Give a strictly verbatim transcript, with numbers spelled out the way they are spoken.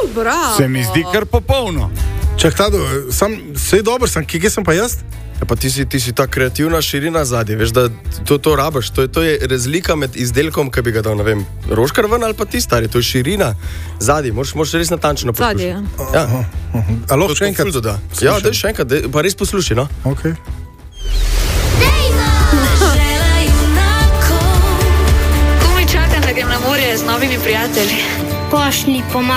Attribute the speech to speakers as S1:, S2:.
S1: bravo.
S2: Se mi zdi kar popolno.
S3: Čak, Tado, sam, vse je dobro, sam, kje sem pa jaz?
S4: Ja, pa ti si, ti si ta kreativna širina zadnje, veš, da to, to rabiš. To je, to je razlika med izdelkom, ki bi ga dal, ne vem, roškar ven ali pa ti stari. To je širina zadnje, moraš, moraš res natančno poslušati.
S1: Zadnje,
S4: ja.
S3: Aha, aha. A lahko še enkrat?
S4: Ja, daj še enkrat, daj, pa res posluši, no?
S3: Okay.
S5: Komaj čakam, da grem na morje z novimi prijatelji.
S6: Pošli pomagati.